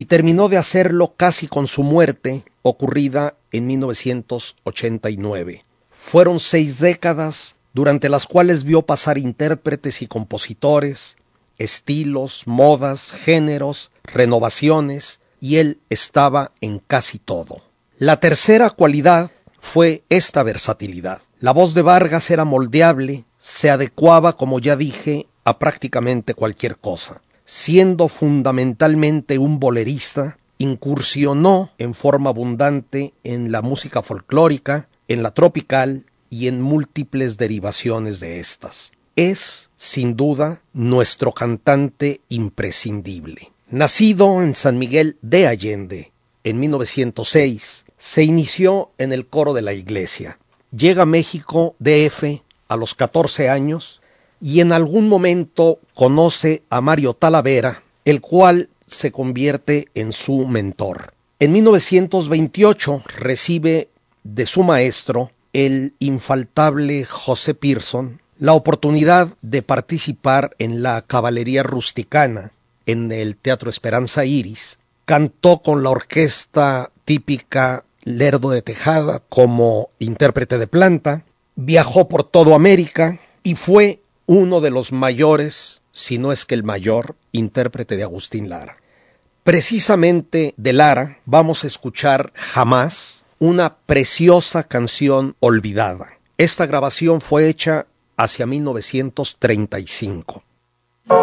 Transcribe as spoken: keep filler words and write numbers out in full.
terminó de hacerlo casi con su muerte, ocurrida en mil novecientos ochenta y nueve. Fueron seis décadas durante las cuales vio pasar intérpretes y compositores, estilos, modas, géneros, renovaciones, y él estaba en casi todo. La tercera cualidad fue esta versatilidad. La voz de Vargas era moldeable, se adecuaba, como ya dije, a prácticamente cualquier cosa. Siendo fundamentalmente un bolerista, incursionó en forma abundante en la música folclórica, en la tropical y en múltiples derivaciones de estas. Es, sin duda, nuestro cantante imprescindible. Nacido en San Miguel de Allende en mil novecientos seis, se inició en el coro de la iglesia. Llega a México D F a los catorce años y en algún momento conoce a Mario Talavera, el cual se convierte en su mentor. En mil novecientos veintiocho recibe de su maestro, el infaltable José Pearson, la oportunidad de participar en la Caballería Rusticana en el Teatro Esperanza Iris. Cantó con la orquesta típica Lerdo de Tejada como intérprete de planta, viajó por toda América y fue uno de los mayores, si no es que el mayor, intérprete de Agustín Lara. Precisamente de Lara vamos a escuchar Jamás, una preciosa canción olvidada. Esta grabación fue hecha hacia mil novecientos treinta y cinco.